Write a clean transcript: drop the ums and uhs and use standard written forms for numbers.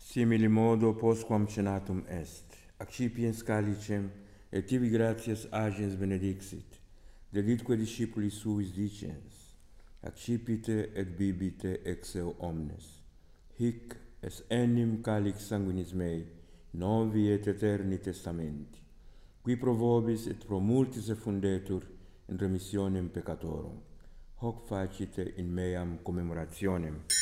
Simili modo postquam cenatum est, accipiens calicem, et tibi gratias agens benedixit, delitque discipuli suis dicens, accipite et bibite ex eo omnes. Hic es enim calix sanguinis mei, novi et eterni testamenti, qui pro vobis et pro multis effundetur in remissionem peccatorum. Hoc facite in meam commemorationem.